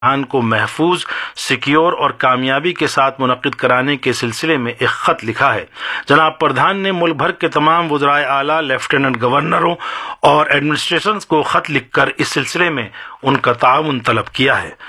امتحان کو محفوظ، سیکیور اور کامیابی کے ساتھ منعقد کرانے کے سلسلے میں ایک خط لکھا ہے۔ جناب پردھان نے ملک بھر کے تمام وزرائے اعلیٰ، لیفٹیننٹ گورنروں اور ایڈمنسٹریشنز کو خط لکھ کر اس سلسلے میں ان کا تعاون طلب کیا ہے۔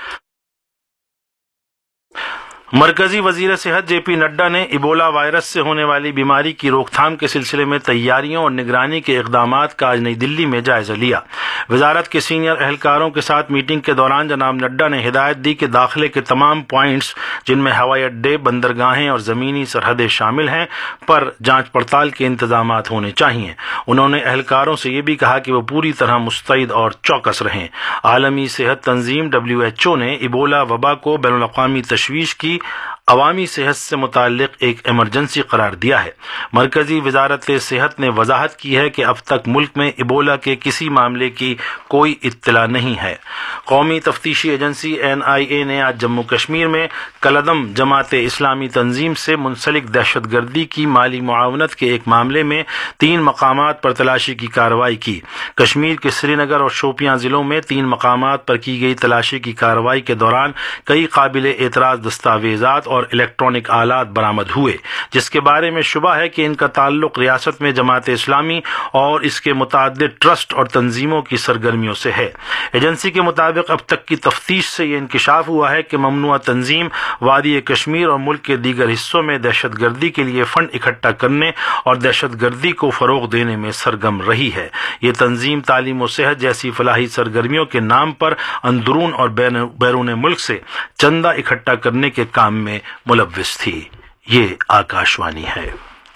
مرکزی وزیر صحت جے پی نڈا نے ایبولا وائرس سے ہونے والی بیماری کی روک تھام کے سلسلے میں تیاریوں اور نگرانی کے اقدامات کا آج نئی دلی میں جائزہ لیا۔ وزارت کے سینئر اہلکاروں کے ساتھ میٹنگ کے دوران جناب نڈا نے ہدایت دی کہ داخلے کے تمام پوائنٹس، جن میں ہوائی اڈے، بندرگاہیں اور زمینی سرحدیں شامل ہیں، پر جانچ پڑتال کے انتظامات ہونے چاہیے۔ انہوں نے اہلکاروں سے یہ بھی کہا کہ وہ پوری طرح مستعد اور چوکس رہیں۔ عالمی صحت تنظیم WHO نے ایبولا وبا کو بین الاقوامی تشویش کی عوامی صحت سے متعلق ایک ایمرجنسی قرار دیا ہے۔ مرکزی وزارت صحت نے وضاحت کی ہے کہ اب تک ملک میں ایبولا کے کسی معاملے کی کوئی اطلاع نہیں ہے۔ قومی تفتیشی ایجنسی NIA نے آج جموں کشمیر میں کالعدم جماعت اسلامی تنظیم سے منسلک دہشت گردی کی مالی معاونت کے ایک معاملے میں 3 مقامات پر تلاشی کی کارروائی کی۔ کشمیر کے سری نگر اور شوپیاں ضلعوں میں 3 مقامات پر کی گئی تلاشی کی کارروائی کے دوران کئی قابل اعتراض دستاویزات اور الیکٹرانک آلات برآمد ہوئے، جس کے بارے میں شبہ ہے کہ ان کا تعلق ریاست میں جماعت اسلامی اور اس کے متعدد ٹرسٹ اور تنظیموں کی سرگرمیوں سے ہے۔ ایجنسی کے مطابق اب تک کی تفتیش سے یہ انکشاف ہوا ہے کہ ممنوعہ تنظیم وادی کشمیر اور ملک کے دیگر حصوں میں دہشت گردی کے لیے فنڈ اکٹھا کرنے اور دہشت گردی کو فروغ دینے میں سرگرم رہی ہے۔ یہ تنظیم تعلیم و صحت جیسی فلاحی سرگرمیوں کے نام پر اندرون اور بیرون ملک سے چندہ اکٹھا کرنے کے کام میں ملوث تھی۔ یہ آکاشوانی ہے۔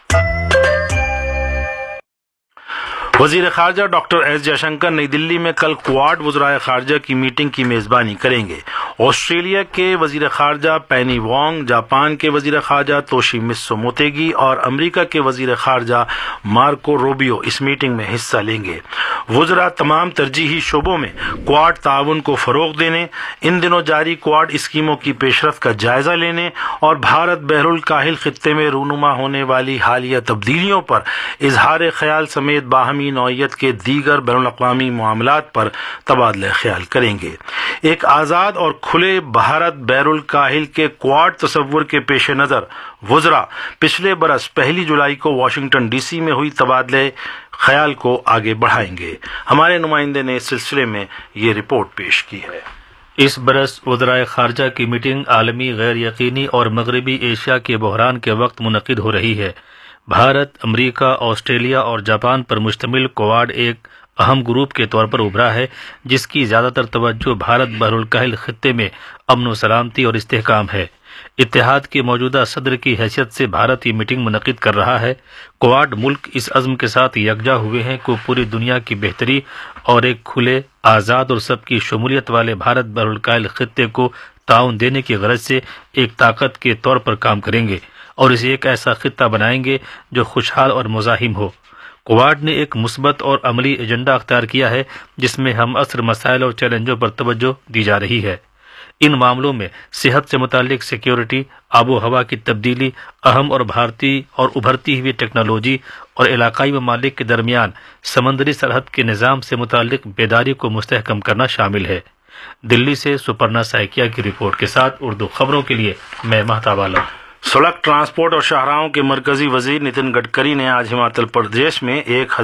وزیر خارجہ ڈاکٹر ایس جے شنکر نئی دلی میں کل کوواڈ وزرائے خارجہ کی میٹنگ کی میزبانی کریں گے۔ آسٹریلیا کے وزیر خارجہ پینی وانگ، جاپان کے وزیر خارجہ توشیمتسو موتیگی اور امریکہ کے وزیر خارجہ مارکو روبیو اس میٹنگ میں حصہ لیں گے۔ وزراء تمام ترجیحی شعبوں میں کوواڈ تعاون کو فروغ دینے، ان دنوں جاری کوواڈ اسکیموں کی پیش رفت کا جائزہ لینے اور بھارت بحر الکاہل خطے میں رونما ہونے والی حالیہ تبدیلیوں پر اظہار خیال سمیت باہمی نوعیت کے دیگر بین الاقوامی معاملات پر تبادلہ خیال کریں گے۔ ایک آزاد اور کھلے بھارت بحر الکاہل کے کوواڈ تصور کے پیش نظر وزراء پچھلے برس 1 جولائی کو واشنگٹن DC میں ہوئی تبادلہ خیال کو آگے بڑھائیں گے۔ ہمارے نمائندے نے اس سلسلے میں یہ رپورٹ پیش کی ہے۔ اس برس وزرائے خارجہ کی میٹنگ عالمی غیر یقینی اور مغربی ایشیا کے بحران کے وقت منعقد ہو رہی ہے۔ بھارت، امریکہ، آسٹریلیا اور جاپان پر مشتمل کوواڈ ایک اہم گروپ کے طور پر ابھرا ہے، جس کی زیادہ تر توجہ بھارت بحر الکاہل خطے میں امن و سلامتی اور استحکام ہے۔ اتحاد کے موجودہ صدر کی حیثیت سے بھارت یہ میٹنگ منعقد کر رہا ہے۔ کوواڈ ملک اس عزم کے ساتھ یکجا ہوئے ہیں کہ پوری دنیا کی بہتری اور ایک کھلے، آزاد اور سب کی شمولیت والے بھارت بحر الکاہل خطے کو تعاون دینے کی غرض سے ایک طاقت کے طور پر کام کریں گے اور اسے ایک ایسا خطہ بنائیں گے جو خوشحال اور مزاحم ہو۔ کوواڈ نے ایک مثبت اور عملی ایجنڈا اختیار کیا ہے، جس میں ہم عصر مسائل اور چیلنجوں پر توجہ دی جا رہی ہے۔ ان معاملوں میں صحت سے متعلق سیکیورٹی، آب و ہوا کی تبدیلی، اہم اور بھارتی اور ابھرتی ہوئی ٹیکنالوجی اور علاقائی ممالک کے درمیان سمندری سرحد کے نظام سے متعلق بیداری کو مستحکم کرنا شامل ہے۔ دلی سے سپرنا سائکیا کی رپورٹ کے ساتھ اردو خبروں کے لیے میں مہتاب عالم۔ سڑک ٹرانسپورٹ اور شاہراہوں کے مرکزی وزیر نتن گڈکری نے آج ہماچل پردیش میں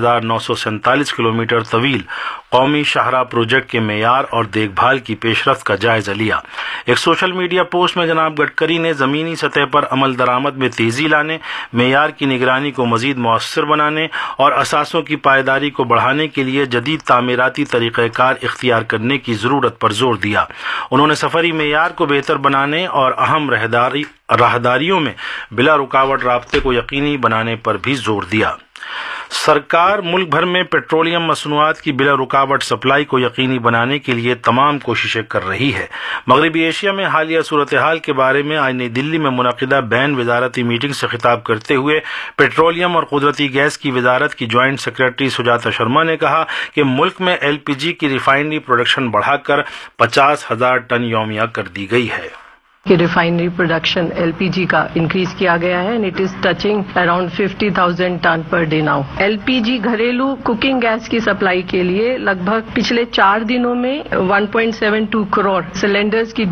1947 کلومیٹر طویل قومی شاہراہ پروجیکٹ کے معیار اور دیکھ بھال کی پیش رفت کا جائزہ لیا۔ ایک سوشل میڈیا پوسٹ میں جناب گڈکری نے زمینی سطح پر عمل درآمد میں تیزی لانے، معیار کی نگرانی کو مزید مؤثر بنانے اور اثاثوں کی پائیداری کو بڑھانے کے لیے جدید تعمیراتی طریقہ کار اختیار کرنے کی ضرورت پر زور دیا۔ انہوں نے سفری معیار کو بہتر بنانے اور اہم راہداریوں میں بلا رکاوٹ رابطے کو یقینی بنانے پر بھی زور دیا۔ سرکار ملک بھر میں پیٹرولیم مصنوعات کی بلا رکاوٹ سپلائی کو یقینی بنانے کے لیے تمام کوششیں کر رہی ہے۔ مغربی ایشیا میں حالیہ صورتحال کے بارے میں آج نئی دلی میں منعقدہ بین وزارتی میٹنگ سے خطاب کرتے ہوئے پیٹرولیم اور قدرتی گیس کی وزارت کی جوائنٹ سیکرٹری سجاتا شرما نے کہا کہ ملک میں LPG کی ریفائنری پروڈکشن بڑھا کر 50,000 ٹن یومیہ کر دی گئی ہے۔ کہ ریفائنری پروڈکشن LPG کا انکریز کیا گیا ہے and it is touching around 50,000 ton per day now. LPG گھریلو کوکنگ گیس کی سپلائی کے لیے لگ بھگ پچھلے 4 دنوں میں 1.72 کروڑ سلنڈرز کی